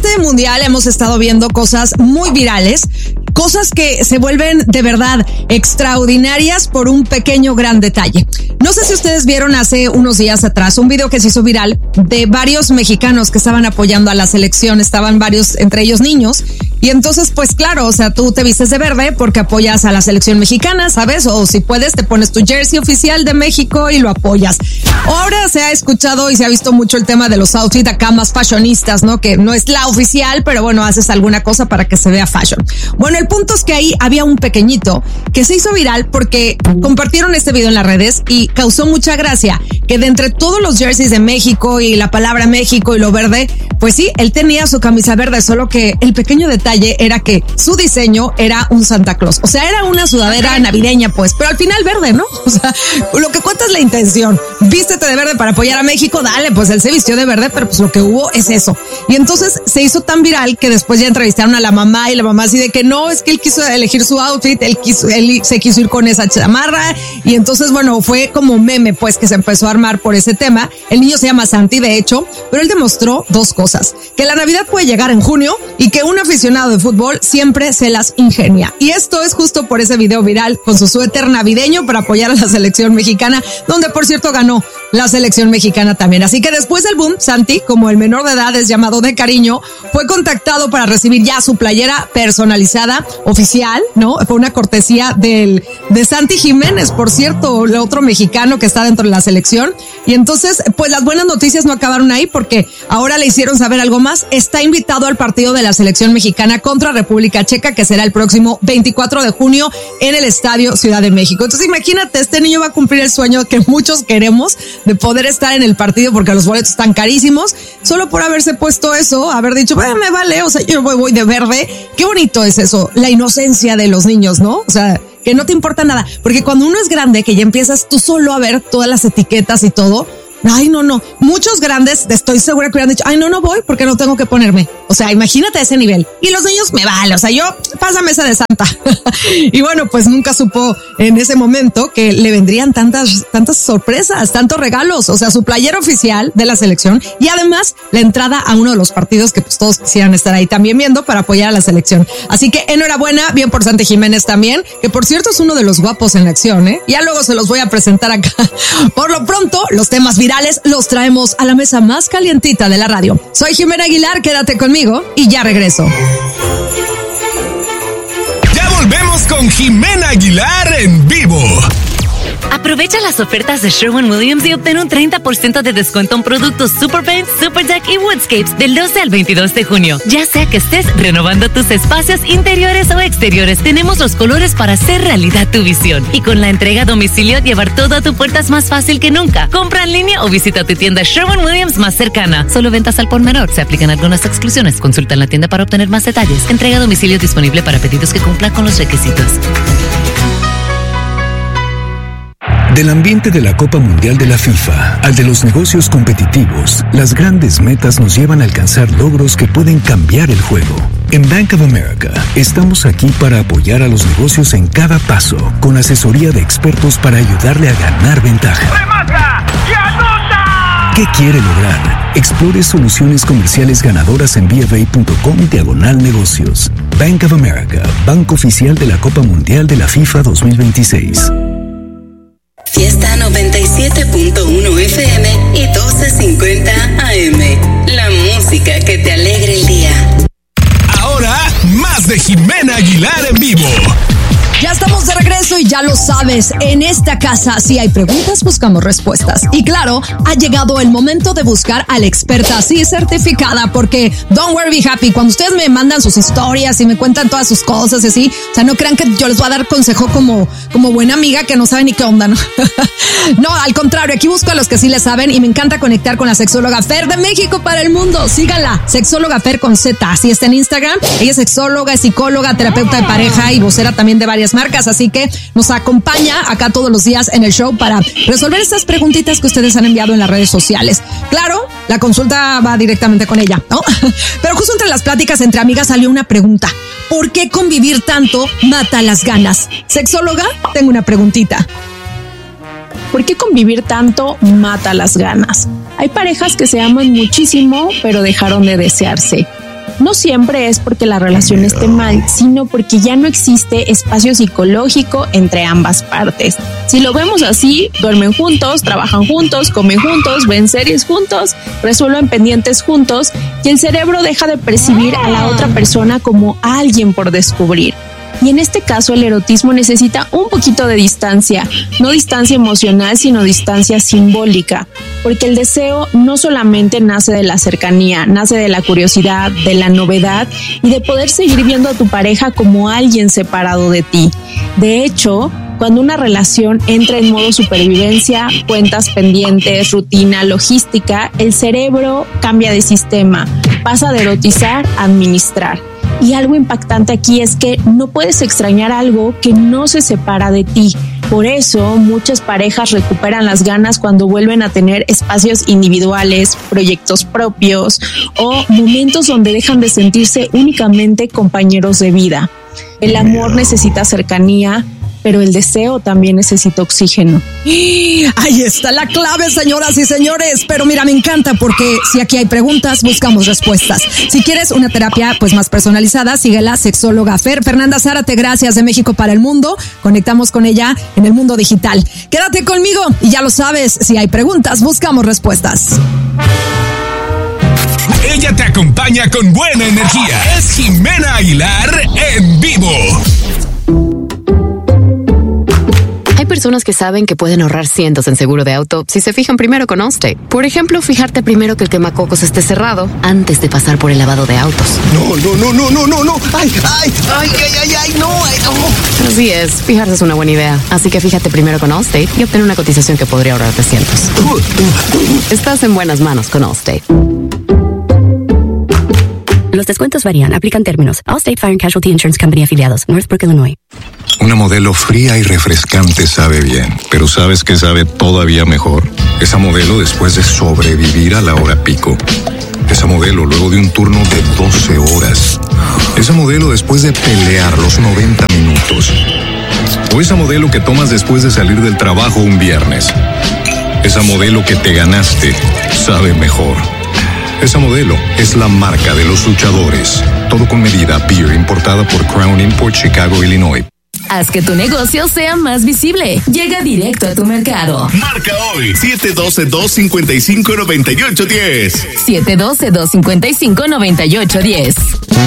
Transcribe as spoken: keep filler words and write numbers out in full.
este mundial hemos estado viendo cosas muy virales, cosas que se vuelven de verdad extraordinarias por un pequeño gran detalle. No sé si ustedes vieron hace unos días atrás un video que se hizo viral de varios mexicanos que estaban apoyando a la selección, estaban varios, entre ellos niños, y entonces pues claro, o sea, tú te vistes de verde porque apoyas a la selección mexicana, ¿sabes? O si puedes te pones tu jersey oficial de México y lo apoyas. Ahora se ha escuchado y se ha visto mucho el tema de los outfits acá más fashionistas, ¿no? Que no es la oficial, pero bueno, haces alguna cosa para que se vea fashion. Bueno, el punto es que ahí había un pequeñito que se hizo viral porque compartieron este video en las redes y causó mucha gracia que de entre todos los jerseys de México y la palabra México y lo verde, pues sí, él tenía su camisa verde, solo que el pequeño detalle era que su diseño era un Santa Claus. O sea, era una sudadera navideña, pues, pero al final verde, ¿no? O sea, lo que cuenta es la intención. Vístete de verde para apoyar a México, dale, pues él se vistió de verde, pero pues lo que hubo es eso. Y entonces se hizo tan viral que después ya entrevistaron a la mamá y la mamá así de que no, es que él quiso elegir su outfit, él quiso, él se quiso ir con esa chamarra y entonces bueno, fue como meme pues que se empezó a armar por ese tema. El niño se llama Santi, de hecho, pero él demostró dos cosas: que la Navidad puede llegar en junio y que un aficionado de fútbol siempre se las ingenia. Y esto es justo por ese video viral con su suéter navideño para apoyar a la selección mexicana, donde por cierto ganó la selección mexicana también. Así que después del boom, Santi, como el menor de edad es llamado de cariño, fue contactado para recibir ya su playera personalizada oficial, ¿no? Fue una cortesía del de Santi Jiménez, por cierto, el otro mexicano que está dentro de la selección. Y entonces, pues las buenas noticias no acabaron ahí porque ahora le hicieron saber algo más. Está invitado al partido de la selección mexicana contra República Checa, que será el próximo veinticuatro de junio en el Estadio Ciudad de México. Entonces imagínate, este niño va a cumplir el sueño que muchos queremos de poder estar en el partido porque los boletos están carísimos, solo por haberse puesto eso, haber dicho, eh, me vale, o sea, yo voy, voy de verde. Qué bonito es eso, la inocencia de los niños, ¿no? O sea, que no te importa nada, porque cuando uno es grande, que ya empiezas tú solo a ver todas las etiquetas y todo, ay, no, no. Muchos grandes, estoy segura que hubieran dicho, ay, no, no voy porque no tengo que ponerme. O sea, imagínate ese nivel. Y los niños me vale. O sea, yo, pásame esa de Santa. Y bueno, pues nunca supo en ese momento que le vendrían tantas, tantas sorpresas, tantos regalos. O sea, su playera oficial de la selección y además la entrada a uno de los partidos que pues todos quisieran estar ahí también viendo para apoyar a la selección. Así que enhorabuena, bien por Santi Jiménez también, que por cierto es uno de los guapos en la acción, ¿eh? Ya luego se los voy a presentar acá. Por lo pronto, los temas virales los traemos a la mesa más calientita de la radio. Soy Jimena Aguilar, quédate conmigo y ya regreso. Ya volvemos con Jimena Aguilar en vivo. Aprovecha las ofertas de Sherwin-Williams y obtén un treinta por ciento de descuento en productos Super Paint, Super Deck y Woodscapes del doce al veintidós de junio. Ya sea que estés renovando tus espacios interiores o exteriores, tenemos los colores para hacer realidad tu visión. Y con la entrega a domicilio, llevar todo a tu puerta es más fácil que nunca. Compra en línea o visita tu tienda Sherwin-Williams más cercana. Solo ventas al por menor. Se aplican algunas exclusiones. Consulta en la tienda para obtener más detalles. Entrega a domicilio disponible para pedidos que cumplan con los requisitos. Del ambiente de la Copa Mundial de la FIFA al de los negocios competitivos, las grandes metas nos llevan a alcanzar logros que pueden cambiar el juego. En Bank of America, estamos aquí para apoyar a los negocios en cada paso, con asesoría de expertos para ayudarle a ganar ventaja. ¡Remata y anota! ¿Qué quiere lograr? Explore soluciones comerciales ganadoras en b f a punto com diagonal negocios. Bank of America, banco oficial de la Copa Mundial de la FIFA dos mil veintiséis. Fiesta noventa y siete punto uno F M y doce cincuenta A M. La música que te alegre el día. Ahora, más de Jimena Aguilar en vivo. Ya estamos de regreso y ya lo sabes, en esta casa si hay preguntas buscamos respuestas. Y claro, ha llegado el momento de buscar a la experta así certificada, porque don't worry, be happy, cuando ustedes me mandan sus historias y me cuentan todas sus cosas y así, o sea, no crean que yo les voy a dar consejo como, como buena amiga que no sabe ni qué onda, ¿no? No, al contrario, aquí busco a los que sí le saben y me encanta conectar con la sexóloga Fer de México para el mundo. Síganla, sexóloga Fer con Z, así está en Instagram. Ella es sexóloga, es psicóloga, terapeuta de pareja y vocera también de varias marcas, así que nos acompaña acá todos los días en el show para resolver estas preguntitas que ustedes han enviado en las redes sociales. Claro, la consulta va directamente con ella, ¿no? Pero justo entre las pláticas entre amigas salió una pregunta: ¿por qué convivir tanto mata las ganas? Sexóloga, tengo una preguntita. ¿Por qué convivir tanto mata las ganas? Hay parejas que se aman muchísimo, pero dejaron de desearse. no siempre es porque la relación esté mal, sino porque ya no existe espacio psicológico entre ambas partes. Si lo vemos así, duermen juntos, trabajan juntos, comen juntos, ven series juntos, resuelven pendientes juntos y el cerebro deja de percibir a la otra persona como alguien por descubrir. Y en este caso el erotismo necesita un poquito de distancia, no distancia emocional, sino distancia simbólica, porque el deseo no solamente nace de la cercanía, nace de la curiosidad, de la novedad y de poder seguir viendo a tu pareja como alguien separado de ti. De hecho, cuando una relación entra en modo supervivencia, cuentas pendientes, rutina, logística, el cerebro cambia de sistema, pasa de erotizar a administrar. Y algo impactante aquí es que no puedes extrañar algo que no se separa de ti. Por eso, muchas parejas recuperan las ganas cuando vuelven a tener espacios individuales, proyectos propios o momentos donde dejan de sentirse únicamente compañeros de vida. El amor necesita cercanía, pero el deseo también necesita oxígeno. Ahí está la clave, señoras y señores. Pero mira, me encanta porque si aquí hay preguntas, buscamos respuestas. Si quieres una terapia pues más personalizada, sigue la sexóloga Fer. Fernanda Zárate, gracias, de México para el Mundo. Conectamos con ella en el mundo digital. Quédate conmigo y ya lo sabes, si hay preguntas, buscamos respuestas. Ella te acompaña con buena energía. Es Jimena Aguilar en vivo. Hay personas que saben que pueden ahorrar cientos en seguro de auto si se fijan primero con Allstate. Por ejemplo, fijarte primero que el quemacocos esté cerrado antes de pasar por el lavado de autos. No, no, no, no, no, no, no. Ay, ay, ay, ay, ay, ay, no, ay, no. Así es, fijarse es una buena idea. Así que fíjate primero con Allstate y obtén una cotización que podría ahorrarte cientos. Estás en buenas manos con Allstate. Los descuentos varían. Aplican términos. Allstate Fire and Casualty Insurance Company afiliados. Northbrook, Illinois. Una Modelo fría y refrescante sabe bien, pero ¿sabes qué sabe todavía mejor? Esa Modelo después de sobrevivir a la hora pico. Esa Modelo luego de un turno de doce horas. Esa Modelo después de pelear los noventa minutos. O esa Modelo que tomas después de salir del trabajo un viernes. Esa Modelo que te ganaste sabe mejor. Esa Modelo es la marca de los luchadores. Todo con medida. Beer importada por Crown Import, Chicago, Illinois. Haz que tu negocio sea más visible. Llega directo a tu mercado. Marca hoy siete uno dos, dos cinco cinco, nueve ocho uno cero. siete uno dos, dos cinco cinco, nueve ocho uno cero.